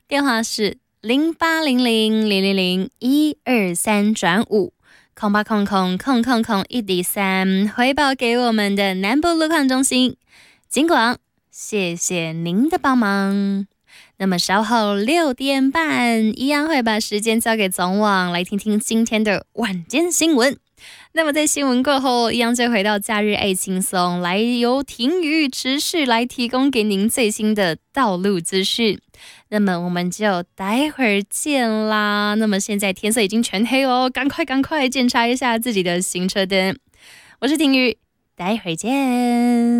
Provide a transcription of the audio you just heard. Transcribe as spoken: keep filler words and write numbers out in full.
电话是零八零零零零零一二三转五。空八空空空空空一底三，回报给我们的南部路况中心。尽管谢谢您的帮忙。那么稍后六点半，一样会把时间交给总网，来听听今天的晚间新闻。那么在新闻过后，一样就回到假日爱轻松，来由婷宇持续来提供给您最新的道路资讯。那么我们就待会儿见啦。那么现在天色已经全黑哦，赶快赶快检查一下自己的行车灯。我是婷宇，待会儿见。